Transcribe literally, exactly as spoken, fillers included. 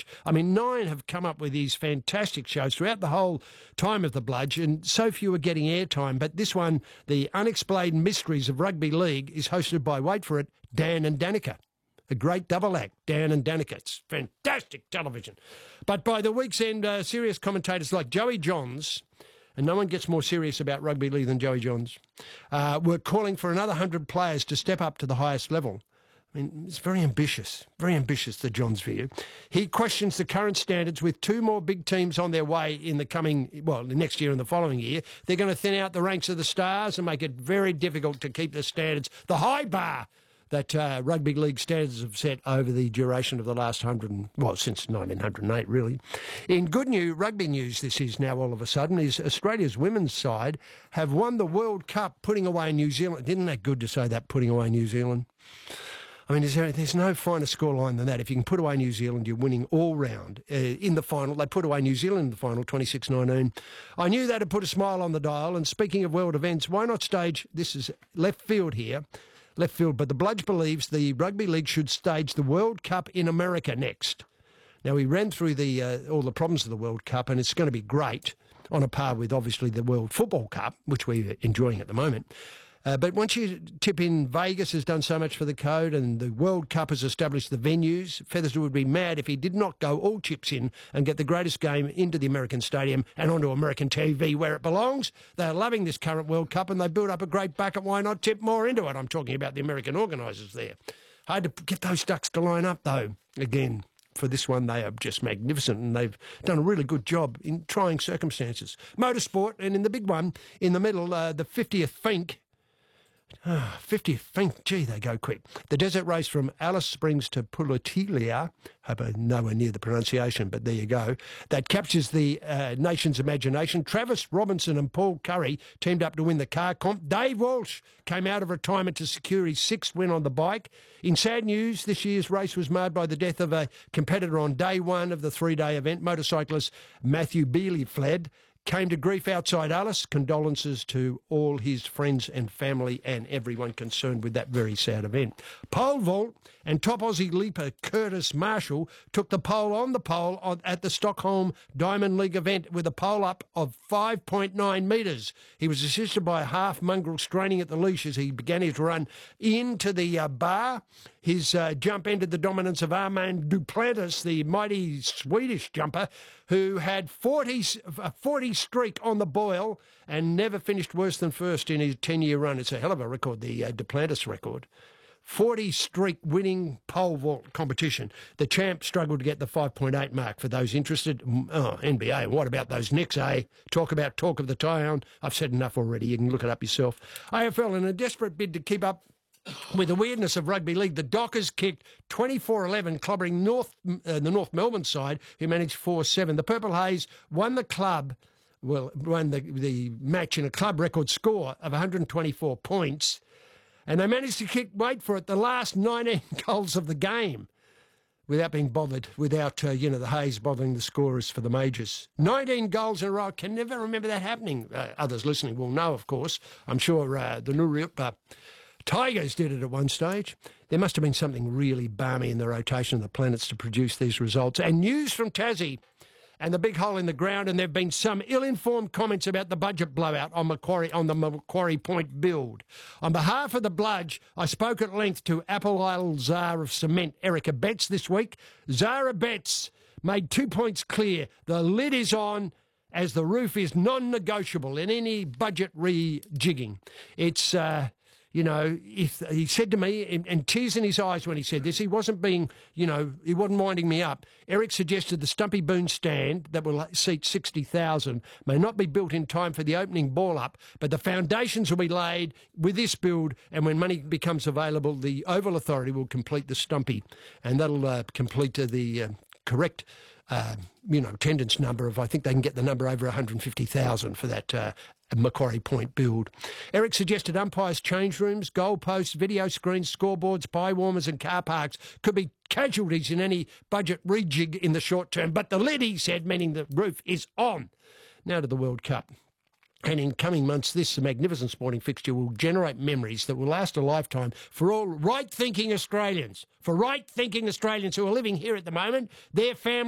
Bludge. I mean, Nine have come up with these fantastic shows throughout the whole time of the Bludge, and so few are getting airtime. But this one, The Unexplained Mysteries of Rugby League, is hosted by, wait for it, Dan and Danica. A great double act, Dan and Danica. It's fantastic television. But by the week's end, uh, serious commentators like Joey Johns, and no one gets more serious about rugby league than Joey Johns, uh, were calling for another one hundred players to step up to the highest level. I mean, it's very ambitious, very ambitious, the Johns view. He questions the current standards with two more big teams on their way in the coming, well, the next year and the following year. They're going to thin out the ranks of the stars and make it very difficult to keep the standards, the high bar that uh, rugby league standards have set over the duration of the last hundred, well, since nineteen oh eight, really. In good news, rugby news, this is now all of a sudden, is Australia's women's side have won the World Cup, putting away New Zealand. Isn't that good to say that, putting away New Zealand? I mean, is there, there's no finer scoreline than that. If you can put away New Zealand, you're winning all round. Uh, in the final, they put away New Zealand in the final, twenty-six nineteen. I knew that had put a smile on the dial. And speaking of world events, why not stage, this is left field here, left field, but the Bludge believes the Rugby League should stage the World Cup in America next. Now, we ran through the uh, all the problems of the World Cup, and it's going to be great, on a par with, obviously, the World Football Cup, which we're enjoying at the moment. Uh, but once you tip in, Vegas has done so much for the code, and the World Cup has established the venues. Featherston would be mad if he did not go all chips in and get the greatest game into the American stadium and onto American T V where it belongs. They're loving this current World Cup, and they built up a great bucket. Why not tip more into it? I'm talking about the American organisers there. Hard to get those ducks to line up, though. Again, for this one, they are just magnificent, and they've done a really good job in trying circumstances. Motorsport, and in the big one, in the middle, uh, the fiftieth Fink. Ah, fiftieth Fink, gee, they go quick. The desert race from Alice Springs to Pulatilia, hope I'm nowhere near the pronunciation, but there you go, that captures the uh, nation's imagination. Travis Robinson and Paul Curry teamed up to win the car comp. Dave Walsh came out of retirement to secure his sixth win on the bike. In sad news, this year's race was marred by the death of a competitor on day one of the three-day event. Motorcyclist Matthew Bealey fled. Came to grief outside Alice. Condolences to all his friends and family and everyone concerned with that very sad event. Pole vault and top Aussie leaper Curtis Marshall took the pole on the pole on, at the Stockholm Diamond League event with a pole up of five point nine metres. He was assisted by a half mongrel straining at the leash as he began his run into the uh, bar. His uh, jump ended the dominance of Armand Duplantis, the mighty Swedish jumper, who had forty, a forty streak on the boil and never finished worse than first in his ten-year run. It's a hell of a record, the uh, Duplantis record. forty streak winning pole vault competition. The champ struggled to get the five point eight mark for those interested. Oh, N B A, what about those Knicks, eh? Talk about talk of the town. I've said enough already. You can look it up yourself. A F L, in a desperate bid to keep up with the weirdness of rugby league, the Dockers kicked twenty-four eleven, clobbering North, uh, the North Melbourne side, who managed four seven. The Purple Haze won the club, well, won the, the match in a club record score of one hundred twenty-four points, and they managed to kick, wait for it, the last nineteen goals of the game without being bothered, without, uh, you know, the Haze bothering the scorers for the majors. nineteen goals in a row. Can never remember that happening. Uh, others listening will know, of course. I'm sure uh, the Nuriupa Tigers did it at one stage. There must have been something really balmy in the rotation of the planets to produce these results. And news from Tassie and the big hole in the ground, and there have been some ill-informed comments about the budget blowout on Macquarie, on the Macquarie Point build. On behalf of the Bludge, I spoke at length to Apple Isle Czar of Cement, Erica Betts, this week. Zara Betts made two points clear. The lid is on, as the roof is non-negotiable in any budget rejigging. It's... Uh, You know, if he said to me, and, and tears in his eyes when he said this, he wasn't being, you know, he wasn't winding me up. Eric suggested the Stumpy Boone stand that will seat sixty thousand may not be built in time for the opening ball up, but the foundations will be laid with this build, and when money becomes available, the Oval Authority will complete the Stumpy, and that'll uh, complete uh, the uh, correct Uh, you know, attendance number of, I think they can get the number over one hundred fifty thousand for that uh, Macquarie Point build. Eric suggested umpires' change rooms, goalposts, video screens, scoreboards, pie warmers and car parks could be casualties in any budget rejig in the short term. But the lid, he said, meaning the roof, is on. Now to the World Cup. And in coming months, this magnificent sporting fixture will generate memories that will last a lifetime for all right-thinking Australians. For right-thinking Australians who are living here at the moment, their families